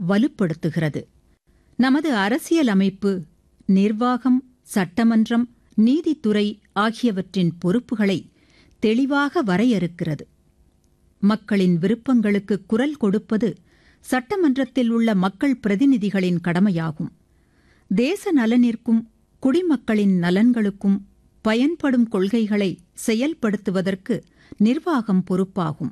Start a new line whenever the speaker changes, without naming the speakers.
வலுப்படுத்துகிறது. நமது அரசியல் அமைப்பு, நிர்வாகம், சட்டமன்றம், நீதித்துறை ஆகியவற்றின் பொறுப்புகளை தெளிவாக வரையறுக்கிறது. மக்களின் விருப்பங்களுக்கு குரல் கொடுப்பது சட்டமன்றத்தில் உள்ள மக்கள் பிரதிநிதிகளின் கடமையாகும். தேச நலனிற்கும் குடிமக்களின் நலன்களுக்கும் பயன்படும் கொள்கைகளை செயல்படுத்துவதற்கு நிர்வாகம் பொறுப்பாகும்.